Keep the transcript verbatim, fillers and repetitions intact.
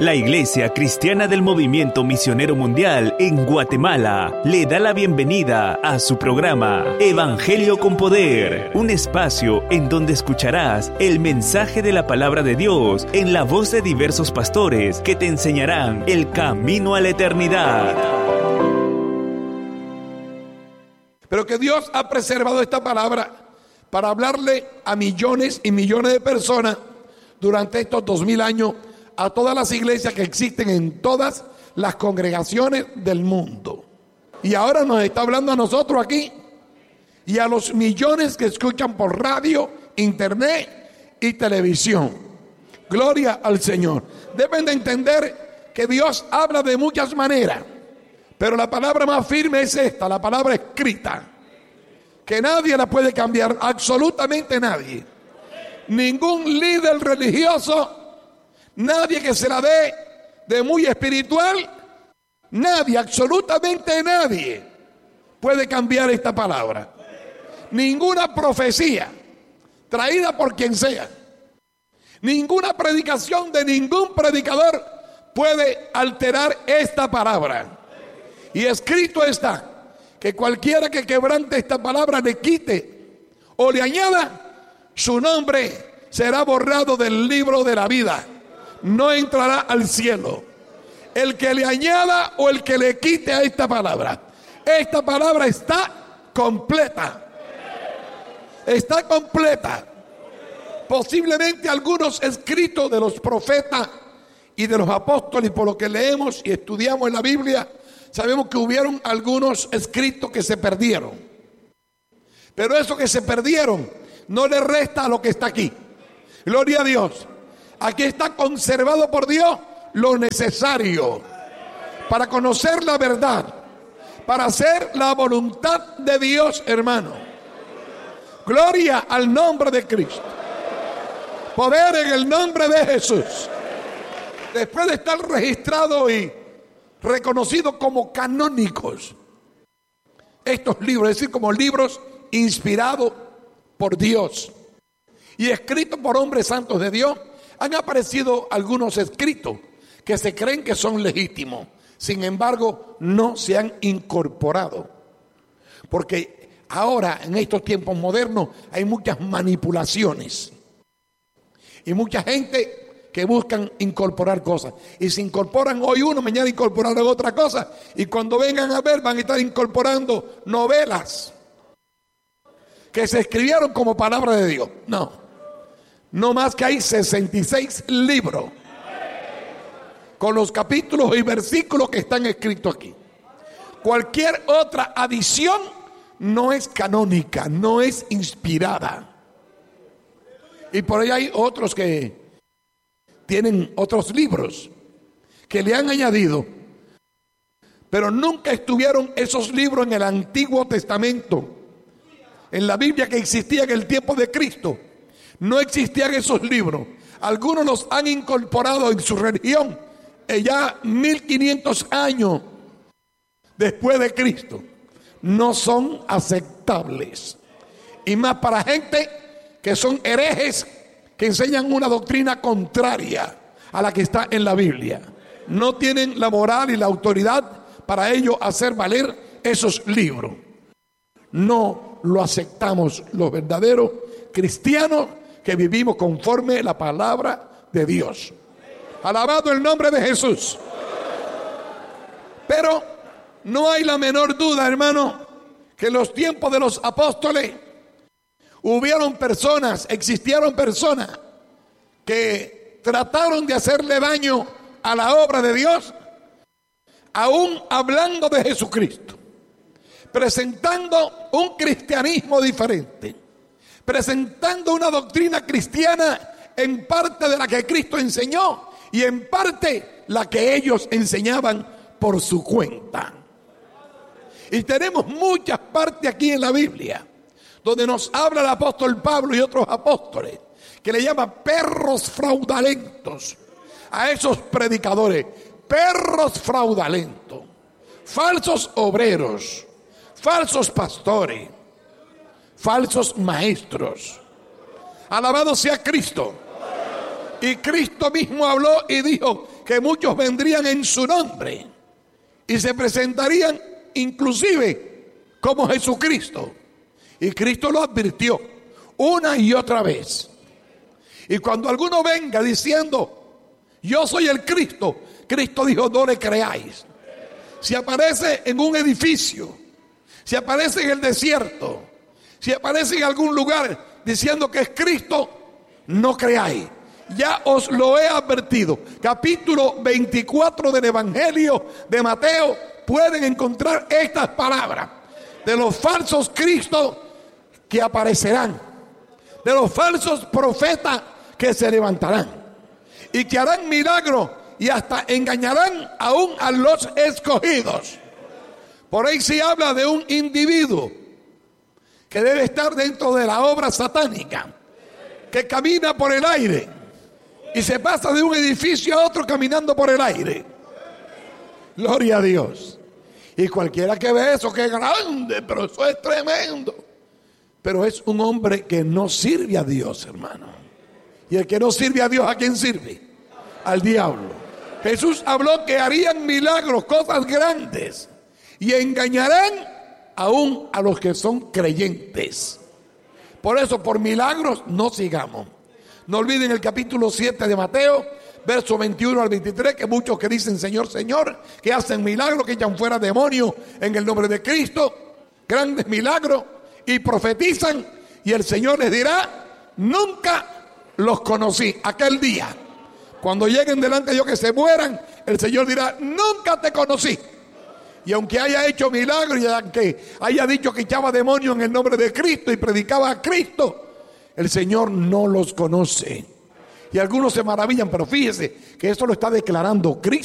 La Iglesia Cristiana del Movimiento Misionero Mundial en Guatemala le da la bienvenida a su programa Evangelio con Poder, un espacio en donde escucharás el mensaje de la palabra de Dios en la voz de diversos pastores que te enseñarán el camino a la eternidad. Pero que Dios ha preservado esta palabra para hablarle a millones y millones de personas durante estos dos mil años, a todas las iglesias que existen en todas las congregaciones del mundo. Y ahora nos está hablando a nosotros aquí y a los millones que escuchan por radio, internet y televisión. Gloria al Señor. Deben de entender que Dios habla de muchas maneras, pero la palabra más firme es esta, la palabra escrita, que nadie la puede cambiar, absolutamente nadie. Ningún líder religioso, nadie que se la dé de muy espiritual, nadie, absolutamente nadie puede cambiar esta palabra. Ninguna profecía traída por quien sea, ninguna predicación de ningún predicador puede alterar esta palabra. Y escrito está que cualquiera que quebrante esta palabra, le quite o le añada, su nombre será borrado del libro de la vida. No entrará al cielo. El que le añada o el que le quite a esta palabra. Esta palabra está completa. Está completa. Posiblemente algunos escritos de los profetas y de los apóstoles, por lo que leemos y estudiamos en la Biblia, sabemos que hubieron algunos escritos que se perdieron. Pero eso que se perdieron no le resta a lo que está aquí. Gloria a Dios. Aquí está conservado por Dios lo necesario para conocer la verdad, para hacer la voluntad de Dios, hermano. Gloria al nombre de Cristo. Poder en el nombre de Jesús. Después de estar registrado y reconocido como canónicos, estos libros, es decir, como libros inspirados por Dios y escritos por hombres santos de Dios, han aparecido algunos escritos que se creen que son legítimos. Sin embargo, no se han incorporado. Porque ahora, en estos tiempos modernos, hay muchas manipulaciones. Y mucha gente que buscan incorporar cosas. Y se incorporan hoy uno, mañana incorporarán otra cosa. Y cuando vengan a ver, van a estar incorporando novelas que se escribieron como palabra de Dios. No. No más que hay sesenta y seis libros con los capítulos y versículos que están escritos aquí. Cualquier otra adición no es canónica, no es inspirada. Y por ahí hay otros que tienen otros libros que le han añadido, pero nunca estuvieron esos libros en el Antiguo Testamento, en la Biblia que existía en el tiempo de Cristo. No existían esos libros. Algunos los han incorporado en su religión ya mil quinientos años después de Cristo. No son aceptables. Y más para gente que son herejes, que enseñan una doctrina contraria a la que está en la Biblia. No tienen la moral y la autoridad para ello hacer valer esos libros. No lo aceptamos los verdaderos cristianos que vivimos conforme la palabra de Dios. Alabado el nombre de Jesús. Pero no hay la menor duda, hermano, que en los tiempos de los apóstoles hubieron personas, existieron personas que trataron de hacerle daño a la obra de Dios, aún hablando de Jesucristo, presentando un cristianismo diferente, presentando una doctrina cristiana en parte de la que Cristo enseñó y en parte la que ellos enseñaban por su cuenta. Y tenemos muchas partes aquí en la Biblia donde nos habla el apóstol Pablo y otros apóstoles que le llaman perros fraudulentos a esos predicadores, perros fraudulentos, falsos obreros, falsos pastores, falsos maestros. Alabado sea Cristo. Y Cristo mismo habló y dijo que muchos vendrían en su nombre y se presentarían inclusive como Jesucristo. Y Cristo lo advirtió una y otra vez. Y cuando alguno venga diciendo, yo soy el Cristo, Cristo dijo, no le creáis. Si aparece en un edificio, si aparece en el desierto, si aparece en algún lugar diciendo que es Cristo, no creáis. Ya os lo he advertido. Capítulo veinticuatro del Evangelio de Mateo, pueden encontrar estas palabras de los falsos cristos que aparecerán, de los falsos profetas que se levantarán y que harán milagros y hasta engañarán aún a los escogidos. Por ahí se habla de un individuo que debe estar dentro de la obra satánica, que camina por el aire y se pasa de un edificio a otro caminando por el aire. Gloria a Dios. Y cualquiera que ve eso, que grande, pero eso es tremendo. Pero es un hombre que no sirve a Dios, hermano. Y el que no sirve a Dios, ¿a quién sirve? Al diablo. Jesús habló que harían milagros, cosas grandes, y engañarán aún a los que son creyentes. Por eso, por milagros no sigamos. No olviden el capítulo siete de Mateo, verso veintiuno al veintitrés, que muchos que dicen Señor, Señor, que hacen milagros, que echan fuera demonios en el nombre de Cristo, grandes milagros, y profetizan, y el Señor les dirá, nunca los conocí. Aquel día, cuando lleguen delante de Dios que se mueran, el Señor dirá, nunca te conocí. Y aunque haya hecho milagros y aunque haya dicho que echaba demonios en el nombre de Cristo y predicaba a Cristo, el Señor no los conoce. Y algunos se maravillan, pero fíjese que esto lo está declarando Cristo.